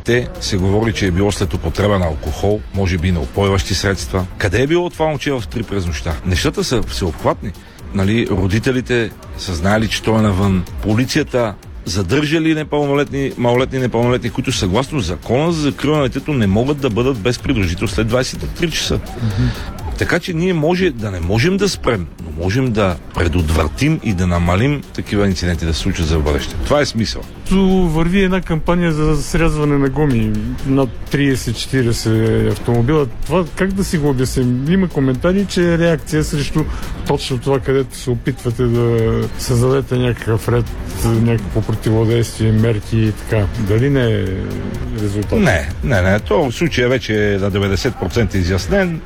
дете се говори, че е било след употреба на алкохол, може би на упойващи средства. Къде е било това момче в 3 през нощта? Нещата са всеобхватни. Нали, родителите са знаели, че той е навън. Полицията задържали малолетни, непълнолетни, които съгласно закона за закрила на детето не могат да бъдат без придружител след 23 часа. Така че ние не можем да спрем, но можем да предотвратим и да намалим такива инциденти да се случат за бъдеще. Това е смисъл. Върви една кампания за срязване на гуми над 30-40 автомобила. Това как да си го обясним? Има коментари, че е реакция срещу точно това, където се опитвате да създадете някакъв ред, някакво противодействие, мерки и така. Дали не е резултат? Не. То в случая вече е на 90% изяснен.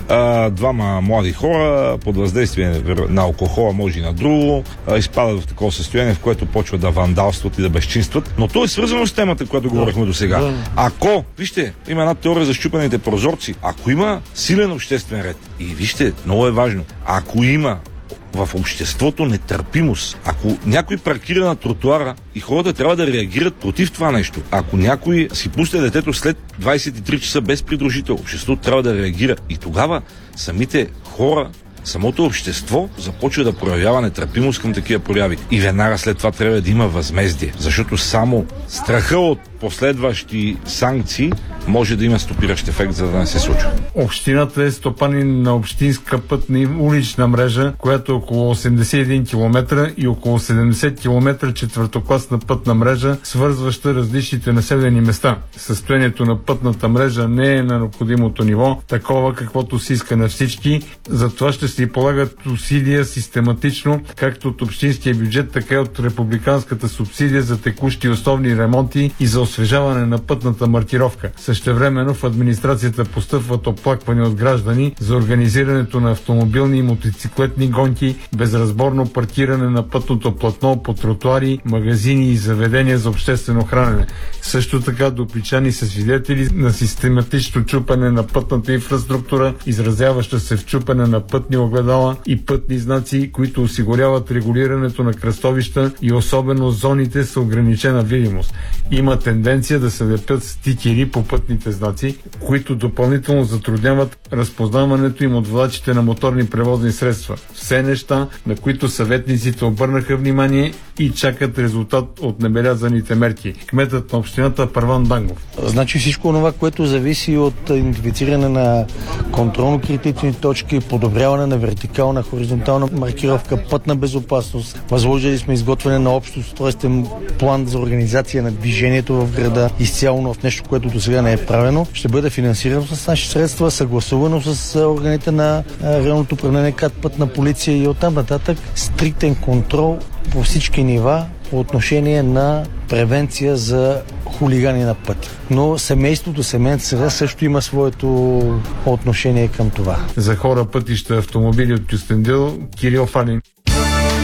Двама млади хора под въздействие на алкохола, може и на друго, изпадат в такова състояние, в което почват да вандалстват и да безчинстват. Но то е свързано с темата, която говорихме до сега. Ако, вижте, има една теория за счупените прозорци, ако има силен обществен ред, и вижте, много е важно, ако има в обществото нетърпимост. Ако някой паркира на тротуара и хората трябва да реагират против това нещо. Ако някой си пусне детето след 23 часа без придружител, обществото трябва да реагира. И тогава самите хора, самото общество започва да проявява нетърпимост към такива прояви. И веднага след това трябва да има възмездие. Защото само страха от последващи санкции може да има стопиращ ефект, за да не се случва. Общината е стопанин на общинска пътна и улична мрежа, която е около 81 км и около 70 км четвъртокласна пътна мрежа, свързваща различните населени места. Състоянието на пътната мрежа не е на необходимото ниво, такова каквото се иска на всички. Затова ще се полагат усилия систематично, както от общинския бюджет, така и от републиканската субсидия за текущи основни ремонти и за освежаване на пътната маркировка. Същевременно в администрацията постъпват оплаквания от граждани за организирането на автомобилни и мотоциклетни гонки, безразборно паркиране на пътното платно по тротуари, магазини и заведения за обществено хранене. Също така допричани са свидетели на систематично чупане на пътната инфраструктура, изразяваща се в чупане на пътни огледала и пътни знаци, които осигуряват регулирането на кръстовища и особено зоните с ограничена видимост. Има тенденция да се лепят стикери по пътните знаци, които допълнително затрудняват разпознаването им от водачите на моторни превозни средства. Все неща, на които съветниците обърнаха внимание и чакат резултат от набелязаните мерки. Кметът на общината Първан Дангов. Значи всичко това, което зависи от идентифициране на контролно-критични точки, подобряване на вертикална, хоризонтална маркировка, пътна безопасност. Възложили сме изготвяне на общ устройствен план за организация на движението в града, изцяло в нещо, което до сега не е правено. Ще бъде финансирано с наши средства, съгласувано с органите на районното управление КАТ, пътна полиция и оттам нататък стриктен контрол по всички нива по отношение на превенция за хулигани на пътя. Но семейството Семен сега също има своето отношение към това. За хора, пътища, автомобили от Кюстендил, Кирил Фалин.